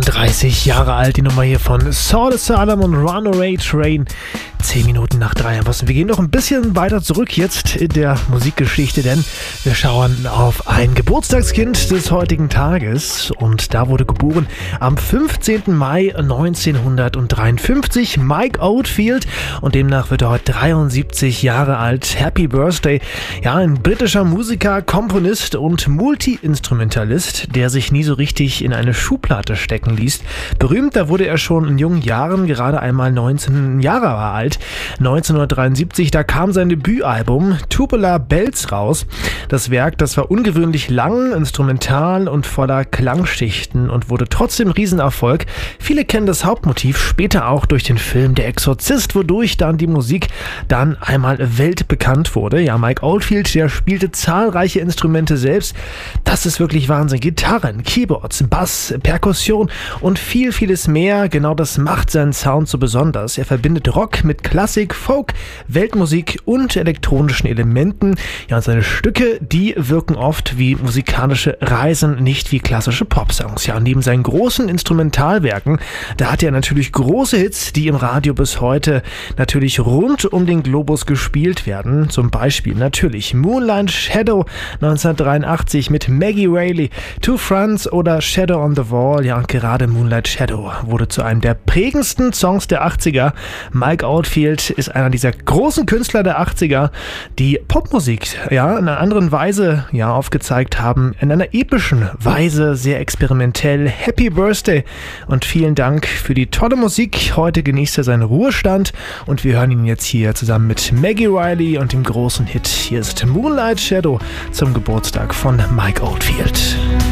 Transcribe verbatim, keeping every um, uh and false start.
einunddreißig Jahre alt, die Nummer hier von Saul Asylum und Runaway Train. Zehn Minuten nach drei. Wir gehen noch ein bisschen weiter zurück jetzt in der Musikgeschichte, denn wir schauen auf ein Geburtstagskind des heutigen Tages. Und da wurde geboren am fünfzehnten Mai neunzehnhundertdreiundfünfzig Mike Oldfield. Und demnach wird er heute dreiundsiebzig Jahre alt. Happy Birthday. Ja, ein britischer Musiker, Komponist und Multi-Instrumentalist, der sich nie so richtig in eine Schublade stecken ließ. Berühmt, da wurde er schon in jungen Jahren, gerade einmal neunzehn Jahre alt. neunzehnhundertdreiundsiebzig, da kam sein Debütalbum Tubular Bells raus. Das Werk, das war ungewöhnlich lang, instrumental und voller Klangschichten und wurde trotzdem Riesenerfolg. Viele kennen das Hauptmotiv später auch durch den Film Der Exorzist, wodurch dann die Musik dann einmal weltbekannt wurde. Ja, Mike Oldfield, der spielte zahlreiche Instrumente selbst. Das ist wirklich Wahnsinn. Gitarren, Keyboards, Bass, Perkussion und viel, vieles mehr. Genau das macht seinen Sound so besonders. Er verbindet Rock mit Klassik, Folk, Weltmusik und elektronischen Elementen. Ja, und seine Stücke, die wirken oft wie musikalische Reisen, nicht wie klassische Popsongs. Ja, und neben seinen großen Instrumentalwerken, da hat er natürlich große Hits, die im Radio bis heute natürlich rund um den Globus gespielt werden. Zum Beispiel natürlich Moonlight Shadow neunzehnhundertdreiundachtzig mit Maggie Reilly, Two Fronts oder Shadow on the Wall. Ja, und gerade Moonlight Shadow wurde zu einem der prägendsten Songs der achtziger. Mike Oldfield ist einer dieser großen Künstler der achtziger, die Popmusik ja in einer anderen Weise ja aufgezeigt haben, in einer epischen Weise, sehr experimentell. Happy Birthday und vielen Dank für die tolle Musik. Heute genießt er seinen Ruhestand und wir hören ihn jetzt hier zusammen mit Maggie Reilly und dem großen Hit. Hier ist Moonlight Shadow zum Geburtstag von Mike Oldfield.